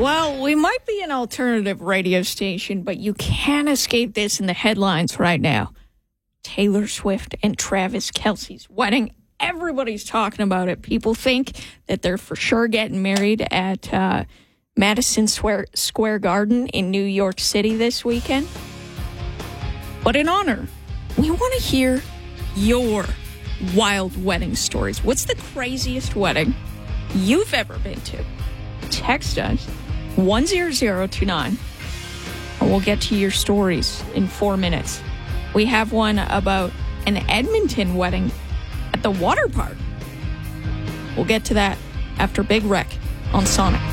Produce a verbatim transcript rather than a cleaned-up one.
Well, we might be an alternative radio station, but you can't escape this in the headlines right now. Taylor Swift and Travis Kelce's wedding. Everybody's talking about it. People think that they're for sure getting married at uh, Madison Square, Square Garden in New York City this weekend. But in honor, we want to hear your wild wedding stories. What's the craziest wedding you've ever been to? Text us one zero zero two nine and we'll get to your stories in four minutes. We have one about an Edmonton wedding at the water park. We'll get to that after Big Wreck on Sonic.